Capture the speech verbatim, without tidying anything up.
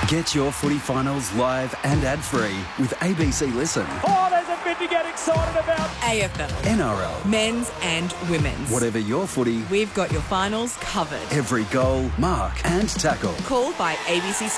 Get your footy finals live and ad-free with A B C Listen. Oh, there's a bit to get excited about. A F L. N R L. Men's and women's. Whatever your footy, We've got your finals covered. every goal, mark and tackle. Call by A B C